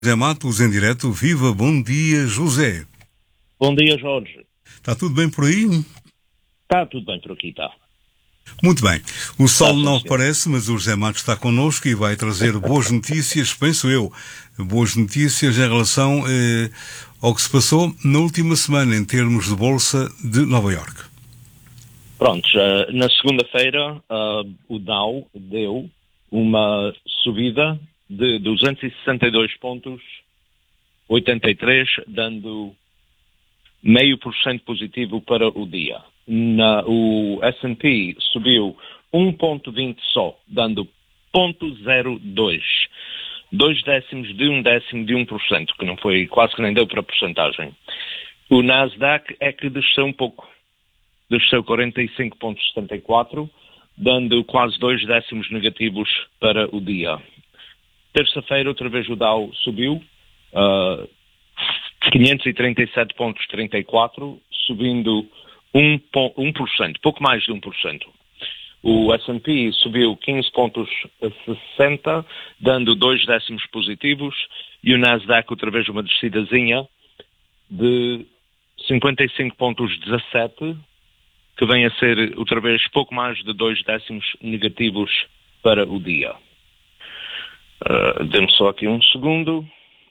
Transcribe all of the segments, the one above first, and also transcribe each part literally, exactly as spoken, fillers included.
José Matos, em direto. Viva, bom dia, José. Bom dia, Jorge. Está tudo bem por aí? Está tudo bem por aqui, está. Muito bem. O sol Está, não sim, aparece, mas o José Matos está connosco e vai trazer boas notícias, penso eu, boas notícias em relação eh, ao que se passou na última semana em termos de Bolsa de Nova Iorque. Pronto, uh, na segunda-feira uh, o Dow deu uma subida de duzentos e sessenta e dois pontos, oitenta e três, dando meio por cento positivo para o dia. Na, o S and P subiu um ponto vinte só, dando zero ponto zero dois. Dois décimos de um décimo de um por cento, que não foi, quase que nem deu para porcentagem. O Nasdaq é que desceu um pouco. Desceu quarenta e cinco ponto setenta e quatro, dando quase dois décimos negativos para o dia. Terça-feira, outra vez o Dow subiu, uh, quinhentos e trinta e sete ponto trinta e quatro, subindo um por cento, pouco mais de um por cento. O S and P subiu quinze ponto sessenta, dando dois décimos positivos, e o Nasdaq outra vez uma descidazinha de cinquenta e cinco ponto dezassete, que vem a ser outra vez pouco mais de dois décimos negativos para o dia. Uh, Dê-me só aqui um segundo.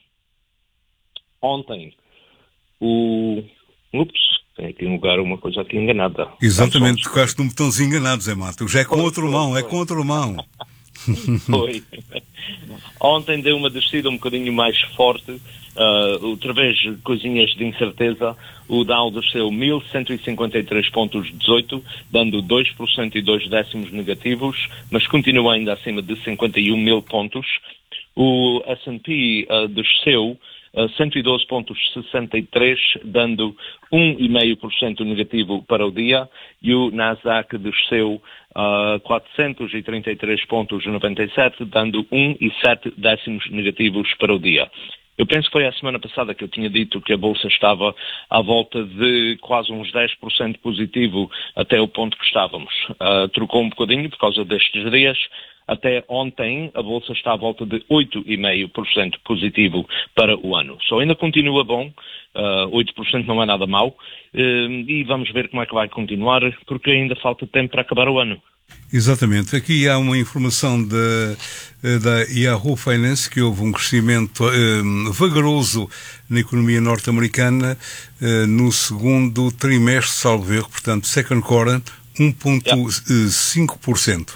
Ontem, o... Ups, tem aqui um lugar, uma coisa aqui enganada. Exatamente, tocaste num botãozinho enganado, Zé Matos. É com Foi, outra foi, mão, foi. é com outra mão. Foi. Ontem deu uma descida um bocadinho mais forte, uh, outra vez coisinhas de incerteza. O Dow desceu mil cento e cinquenta e três ponto dezoito, dando dois por cento e dois décimos negativos, mas continua ainda acima de cinquenta e um mil pontos. O S and P uh, desceu uh, cento e doze ponto sessenta e três, dando um vírgula cinco por cento negativo para o dia, e o Nasdaq desceu uh, quatrocentos e trinta e três ponto noventa e sete, dando um vírgula sete décimos negativos para o dia. Eu penso que foi a semana passada que eu tinha dito que a Bolsa estava à volta de quase uns dez por cento positivo até o ponto que estávamos. Uh, trocou um bocadinho por causa destes dias. Até ontem a Bolsa está à volta de oito vírgula cinco por cento positivo para o ano. Só ainda continua bom, uh, oito por cento não é nada mau, uh, e vamos ver como é que vai continuar, porque ainda falta tempo para acabar o ano. Exatamente. Aqui há uma informação da, da Yahoo Finance que houve um crescimento eh, vagaroso na economia norte-americana eh, no segundo trimestre, salvo erro, portanto, second quarter, um vírgula cinco por cento.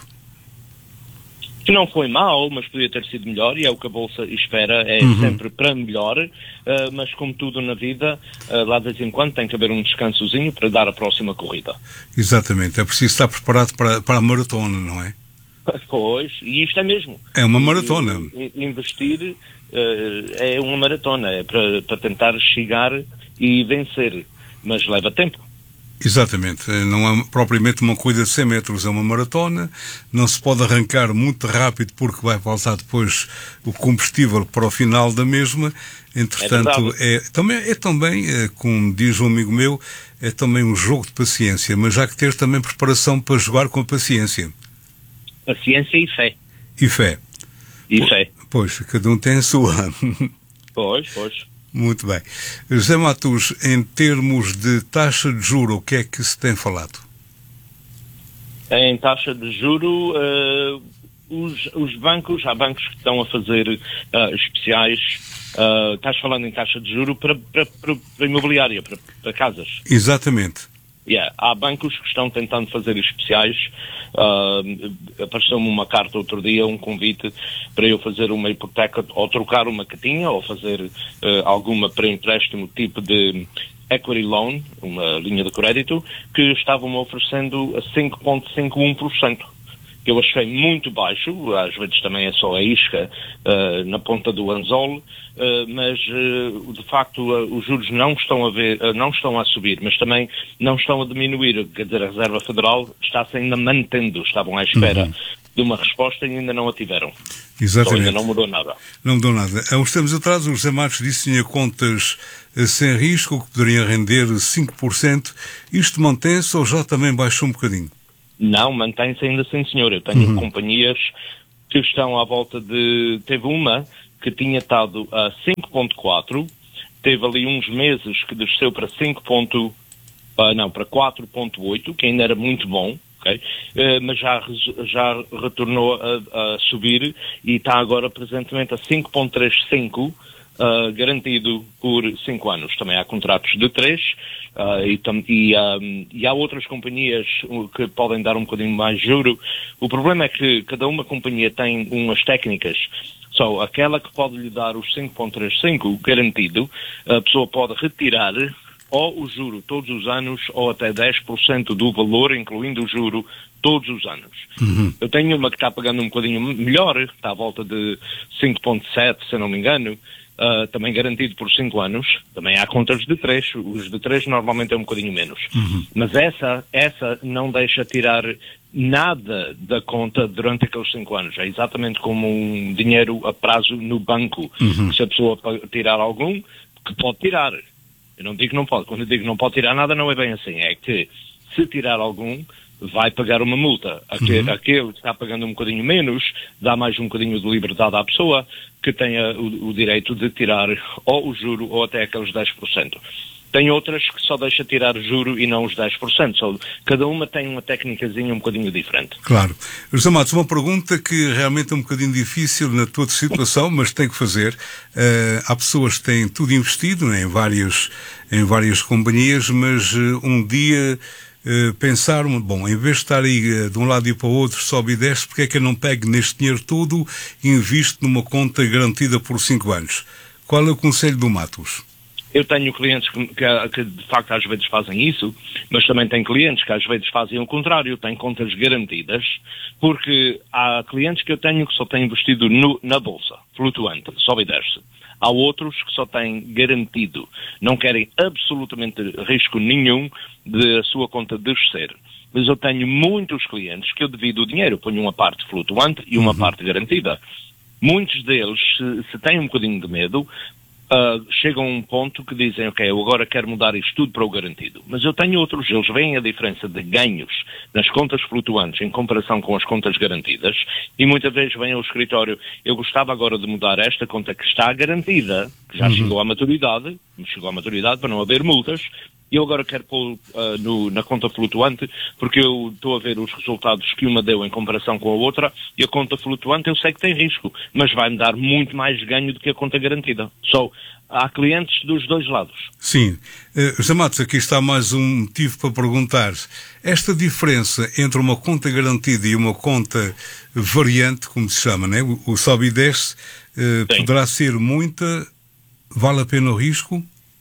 Que não foi mau, mas podia ter sido melhor, e é o que a Bolsa espera, é Uhum. sempre para melhor, uh, mas como tudo na vida, uh, lá de vez em quando tem que haver um descansozinho para dar a próxima corrida. Exatamente. É preciso estar preparado para, para a maratona, não é? Pois, e isto é mesmo. É uma maratona. E, e, investir uh, é uma maratona, é para, para tentar chegar e vencer, mas leva tempo. Exatamente. Não é propriamente uma corrida de cem metros, é uma maratona. Não se pode arrancar muito rápido porque vai faltar depois o combustível para o final da mesma. Entretanto, é, é também, é também, é, como diz um amigo meu, é também um jogo de paciência, mas há que ter também preparação para jogar com a paciência. Paciência e fé. E fé. E po- fé. Pois, cada um tem a sua. Pois, pois. Muito bem. José Matos, em termos de taxa de juro, o que é que se tem falado? Em taxa de juro, uh, os, os bancos, há bancos que estão a fazer uh, especiais. Uh, estás falando em taxa de juro para, para, para, para imobiliária, para, para casas. Exatamente. Yeah. Há bancos que estão tentando fazer especiais. Uh, apareceu-me uma carta outro dia, um convite para eu fazer uma hipoteca, ou trocar uma que tinha, ou fazer uh, alguma para empréstimo tipo de equity loan, uma linha de crédito, que estavam oferecendo a cinco vírgula cinquenta e um por cento. Que eu achei muito baixo, às vezes também é só a isca uh, na ponta do anzol, uh, mas uh, de facto uh, os juros não estão a ver, uh, não estão a subir, mas também não estão a diminuir. Quer dizer, a Reserva Federal está-se ainda mantendo, estavam à espera uhum. de uma resposta e ainda não a tiveram. Exatamente. Então ainda não mudou nada. Não mudou nada. Há uns tempos atrás o José Matos disse que tinha contas uh, sem risco, que poderiam render cinco por cento. Isto mantém-se ou já também baixou um bocadinho? Não, mantém-se ainda sim, senhor. Eu tenho uhum. companhias que estão à volta de... Teve uma que tinha estado a cinco ponto quatro, teve ali uns meses que desceu para cinco. Uh, não, para quatro ponto oito, que ainda era muito bom, okay? uh, mas já, já retornou a, a subir e está agora presentemente a cinco ponto trinta e cinco, uh, garantido por cinco anos. Também há contratos de três uh, e, tam, e, um, e há outras companhias que podem dar um bocadinho mais juro. O problema é que cada uma companhia tem umas técnicas. Só aquela que pode lhe dar os cinco ponto trinta e cinco garantido, a pessoa pode retirar ou o juro todos os anos, ou até dez por cento do valor, incluindo o juro, todos os anos. Uhum. Eu tenho uma que está pagando um bocadinho melhor, está à volta de cinco ponto sete, se não me engano, uh, também garantido por cinco anos. Também há contas de três, os de três normalmente é um bocadinho menos. Uhum. Mas essa, essa não deixa tirar nada da conta durante aqueles cinco anos. É exatamente como um dinheiro a prazo no banco. Uhum. Se a pessoa tirar algum, que pode tirar. Eu não digo que não pode. Quando eu digo que não pode tirar nada, não é bem assim. É que, se tirar algum, vai pagar uma multa. Aquele, uhum. aquele que está pagando um bocadinho menos, dá mais um bocadinho de liberdade à pessoa que tenha o, o direito de tirar ou o juro ou até aqueles dez por cento. Tem outras que só deixa tirar juro e não os dez por cento. Só, cada uma tem uma técnicazinha um bocadinho diferente. Claro. José Matos, uma pergunta que realmente é um bocadinho difícil na tua situação, mas tem que fazer. Uh, há pessoas que têm tudo investido, né, em, vários, em várias companhias, mas uh, um dia uh, pensaram, bom, em vez de estar aí uh, de um lado e para o outro, sobe e desce, porque é que eu não pego neste dinheiro todo e invisto numa conta garantida por cinco anos? Qual é o conselho do Matos? Eu tenho clientes que, que, que de facto às vezes fazem isso, mas também tenho clientes que às vezes fazem o contrário, têm contas garantidas, porque há clientes que eu tenho que só têm investido no, na bolsa, flutuante, sobe e desce. Há outros que só têm garantido, não querem absolutamente risco nenhum de a sua conta descer. Mas eu tenho muitos clientes que eu divido o dinheiro, ponho uma parte flutuante e uma uhum. parte garantida. Muitos deles, se, se têm um bocadinho de medo, Uh, chegam a um ponto que dizem, ok, eu agora quero mudar isto tudo para o garantido. Mas eu tenho outros, eles veem a diferença de ganhos nas contas flutuantes em comparação com as contas garantidas e muitas vezes vêm ao escritório, eu gostava agora de mudar esta conta que está garantida, que já uhum. chegou à maturidade, chegou à maturidade para não haver multas, e eu agora quero pôr uh, no, na conta flutuante, porque eu estou a ver os resultados que uma deu em comparação com a outra, e a conta flutuante eu sei que tem risco, mas vai-me dar muito mais ganho do que a conta garantida. Só, so, há clientes dos dois lados. Sim. Uh, José Matos, aqui está mais um motivo para perguntar. Esta diferença entre uma conta garantida e uma conta variante, como se chama, né? o, o sobe e desce, uh, poderá ser muita? Vale a pena o risco?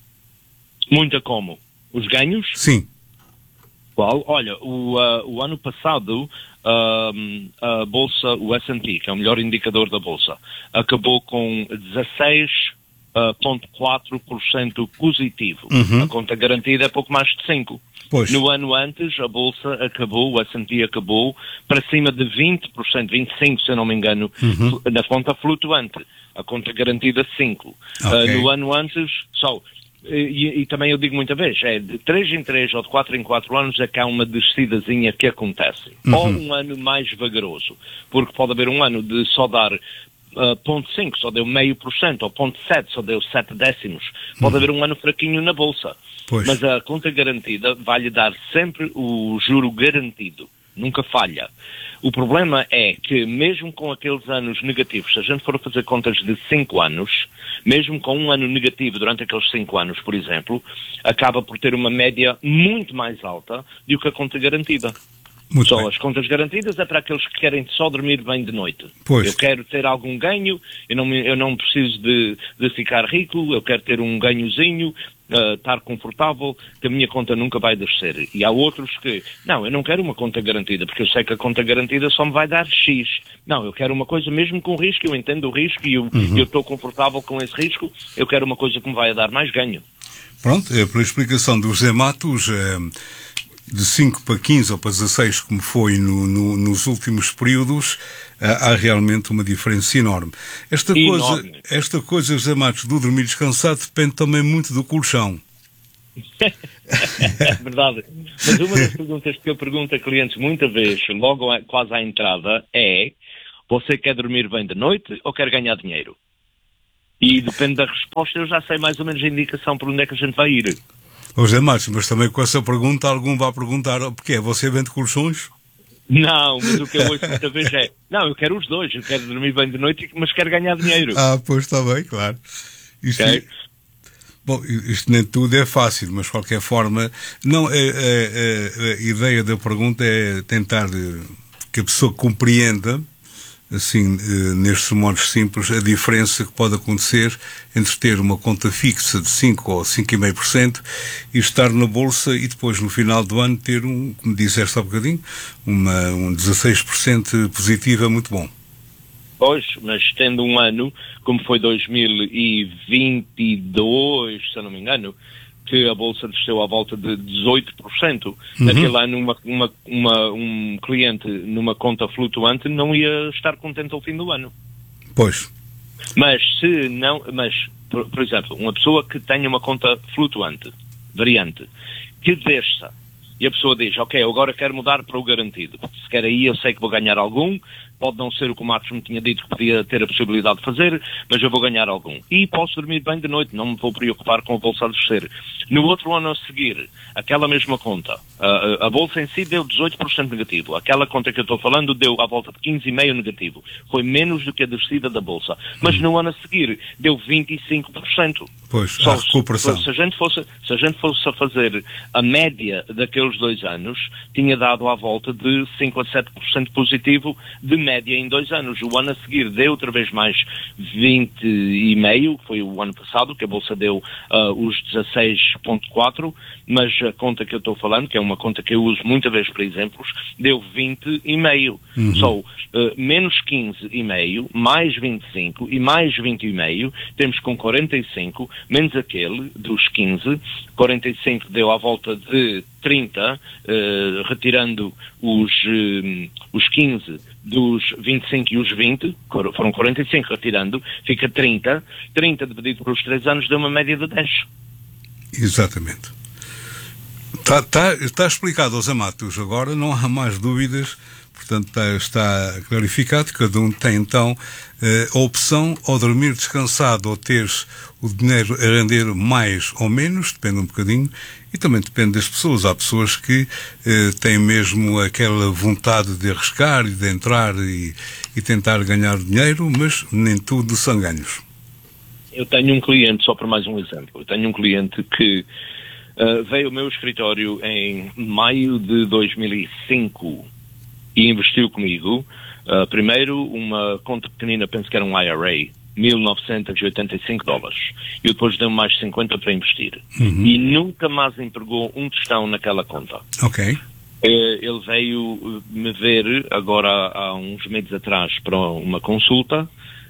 Muita como? Os ganhos? Sim. Qual? Olha, o, uh, o ano passado, uh, a Bolsa, o S and P, que é o melhor indicador da Bolsa, acabou com dezasseis vírgula quatro por cento positivo. Uhum. A conta garantida é pouco mais de cinco por cento. Pois. No ano antes, a Bolsa acabou, o S and P acabou, para cima de vinte por cento, vinte e cinco por cento, se eu não me engano, uhum. na conta flutuante. A conta garantida cinco por cento. Okay. Uh, no ano antes, só... E, e também eu digo muita vez, é de três em três ou de quatro em quatro anos é que há uma descidazinha que acontece. Uhum. Ou um ano mais vagaroso, porque pode haver um ano de só dar uh, zero vírgula cinco, só deu meio por cento, ou zero vírgula sete, só deu sete décimos. Pode uhum. haver um ano fraquinho na Bolsa. Pois. Mas a conta garantida vai-lhe dar sempre o juro garantido. Nunca falha. O problema é que, mesmo com aqueles anos negativos, se a gente for fazer contas de cinco anos, mesmo com um ano negativo durante aqueles cinco anos, por exemplo, acaba por ter uma média muito mais alta do que a conta garantida. Muito só bem. As contas garantidas é para aqueles que querem só dormir bem de noite. Pois. Eu quero ter algum ganho, eu não, eu não preciso de, de ficar rico, eu quero ter um ganhozinho, uh, estar confortável, que a minha conta nunca vai descer. E há outros que, não, eu não quero uma conta garantida, porque eu sei que a conta garantida só me vai dar X. Não, eu quero uma coisa mesmo com risco, eu entendo o risco e eu uhum. estou confortável com esse risco, eu quero uma coisa que me vai dar mais ganho. Pronto, é pela explicação do José Matos... É... de cinco para quinze ou para dezasseis, como foi no, no, nos últimos períodos, há realmente uma diferença enorme. Esta enorme. coisa, esta coisa, José Matos, do dormir descansado, depende também muito do colchão. É verdade. Mas uma das perguntas que eu pergunto a clientes muitas vezes, logo quase à entrada, é: você quer dormir bem de noite ou quer ganhar dinheiro? E depende da resposta, eu já sei mais ou menos a indicação por onde é que a gente vai ir. Ô José Matos, mas também com essa pergunta algum vai perguntar, porque é, você vende colchões? Não, mas o que eu ouço muita vez é, não, eu quero os dois, eu quero dormir bem de noite, mas quero ganhar dinheiro. Ah, pois está bem, claro. Isto, Okay. é, bom, isto nem tudo é fácil, mas de qualquer forma, não, a, a, a, a ideia da pergunta é tentar que a pessoa compreenda, assim, nestes modos simples, a diferença que pode acontecer entre ter uma conta fixa de cinco ou cinco vírgula cinco por cento e estar na Bolsa e depois, no final do ano, ter um, como disseste há bocadinho, uma, um dezasseis por cento positivo é muito bom. Pois, mas tendo um ano, como foi dois mil e vinte e dois, se eu não me engano, que a Bolsa desceu à volta de dezoito por cento. Uhum. Naquele ano, uma, uma, uma, um cliente numa conta flutuante não ia estar contente ao fim do ano. Pois. Mas se não... Mas, por, por exemplo, uma pessoa que tenha uma conta flutuante, variante, que desça, e a pessoa diz, ok, eu agora quero mudar para o garantido. Se quer aí, eu sei que vou ganhar algum. Pode não ser o que o Marcos me tinha dito que podia ter a possibilidade de fazer, mas eu vou ganhar algum. E posso dormir bem de noite, não me vou preocupar com a Bolsa a descer. No outro ano a seguir, aquela mesma conta, a, a Bolsa em si deu dezoito por cento negativo. Aquela conta que eu estou falando deu à volta de quinze vírgula cinco por cento negativo. Foi menos do que a descida da Bolsa. Mas no ano a seguir deu vinte e cinco por cento. Pois, Só a recuperação. Se, se, a gente fosse, se a gente fosse a fazer a média daqueles dois anos, tinha dado à volta de cinco a sete por cento positivo de média em dois anos. O ano a seguir deu outra vez mais vinte e meio, que foi o ano passado, que a Bolsa deu uh, os dezasseis vírgula quatro, mas a conta que eu estou falando, que é uma conta que eu uso muitas vezes para exemplos, deu vinte e meio. Uhum. Só uh, menos quinze e meio, mais vinte e cinco e mais vinte e meio, temos com quarenta e cinco, menos aquele dos quinze, quarenta e cinco deu à volta de trinta, uh, retirando os, uh, os quinze dos vinte e cinco e os vinte, foram quarenta e cinco retirando, fica trinta, trinta dividido pelos três anos deu uma média de dez. Exatamente. Está, está, está explicado, José Matos, agora não há mais dúvidas, portanto está, está clarificado, cada um tem então a opção ou dormir descansado ou ter o dinheiro a render mais ou menos, depende um bocadinho, e também depende das pessoas. Há pessoas que eh, têm mesmo aquela vontade de arriscar e de entrar e, e tentar ganhar dinheiro, mas nem tudo são ganhos. Eu tenho um cliente, só para mais um exemplo, eu tenho um cliente que uh, veio ao meu escritório em maio de dois mil e cinco e investiu comigo, uh, primeiro uma conta pequenina, penso que era um I R A, mil novecentos e oitenta e cinco dólares. E depois deu mais cinquenta para investir. Uhum. E nunca mais empregou um tostão naquela conta. Ok. Ele veio me ver agora há uns meses atrás para uma consulta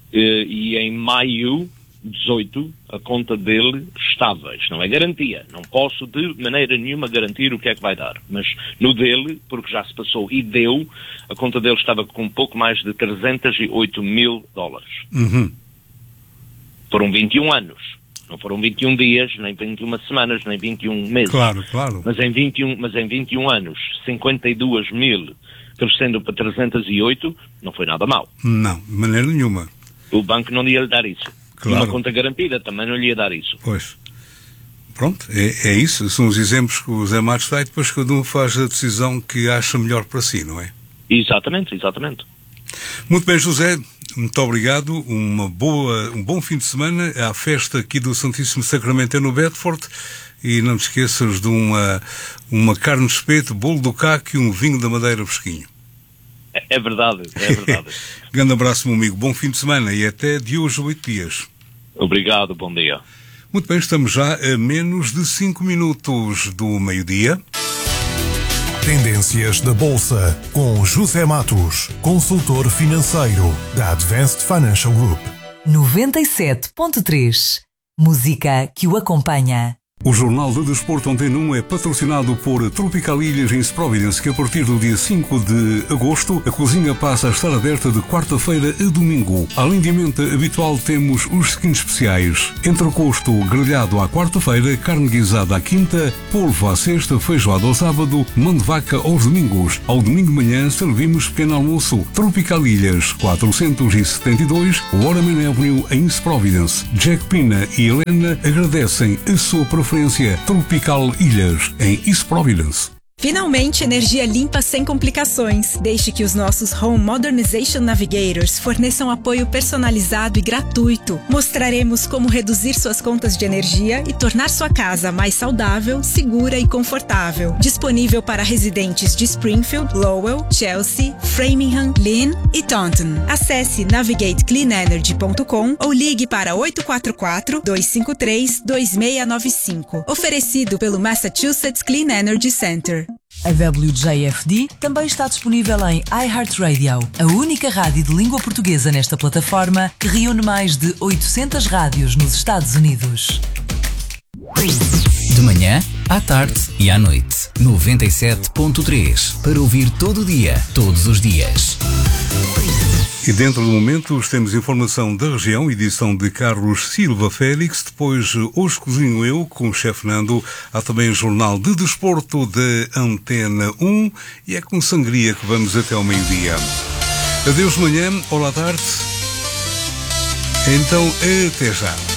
e em maio dezoito a conta dele estava. Isto não é garantia. Não posso de maneira nenhuma garantir o que é que vai dar. Mas no dele, porque já se passou e deu, a conta dele estava com um pouco mais de trezentos e oito mil dólares. Uhum. Foram vinte e um anos. Não foram vinte e um dias, nem vinte e uma semanas, nem vinte e um meses. Claro, claro. Mas em vinte e um, mas em vinte e um anos, cinquenta e dois mil crescendo para trezentos e oito, não foi nada mal. Não, de maneira nenhuma. O banco não ia lhe dar isso. Claro. Uma conta garantida também não lhe ia dar isso. Pois. Pronto, é, é isso. São os exemplos que o Zé Matos dá e depois cada um faz a decisão que acha melhor para si, não é? Exatamente, exatamente. Muito bem, José. Muito obrigado. Uma boa, um bom fim de semana. À festa aqui do Santíssimo Sacramento no Bedford. E não te esqueças de uma, uma carne de espeto, bolo do caco e um vinho da Madeira fresquinho. É, é verdade, é verdade. Grande abraço, meu amigo. Bom fim de semana e até de hoje a oito dias. Obrigado, bom dia. Muito bem, estamos já a menos de cinco minutos do meio-dia. Tendências da Bolsa, com José Matos, consultor financeiro da Advanced Financial Group. noventa e sete ponto três. Música que o acompanha. O Jornal de Desporto Antena um é patrocinado por Tropical Ilhas em Providence, que a partir do dia cinco de agosto a cozinha passa a estar aberta de quarta-feira a domingo. Além de ambiente habitual, temos os seguintes especiais: entrecosto grelhado à quarta-feira, carne guisada à quinta, polvo à sexta, feijoada ao sábado, mão de vaca aos domingos. Ao domingo de manhã servimos pequeno almoço. Tropical Ilhas quatrocentos e setenta e dois, Waterman Avenue em Providence. Jack Pina e Helena agradecem a sua preferência. Tropical Ilhas, em East Providence. Finalmente, energia limpa sem complicações. Deixe que os nossos Home Modernization Navigators forneçam apoio personalizado e gratuito. Mostraremos como reduzir suas contas de energia e tornar sua casa mais saudável, segura e confortável. Disponível para residentes de Springfield, Lowell, Chelsea, Framingham, Lynn e Taunton. Acesse navigate clean energy ponto com ou ligue para oito quatro quatro, dois cinco três, dois seis nove cinco. Oferecido pelo Massachusetts Clean Energy Center. A W J F D também está disponível em iHeartRadio, a única rádio de língua portuguesa nesta plataforma que reúne mais de oitocentas rádios nos Estados Unidos. De manhã, à tarde e à noite. noventa e sete ponto três para ouvir todo o dia, todos os dias. E dentro do Momentos temos informação da região, edição de Carlos Silva Félix. Depois, Hoje Cozinho Eu, com o chefe Nando. Há também o Jornal de Desporto da Antena um e é com sangria que vamos até ao meio-dia. Adeus de manhã, olá à tarde. Então, até já.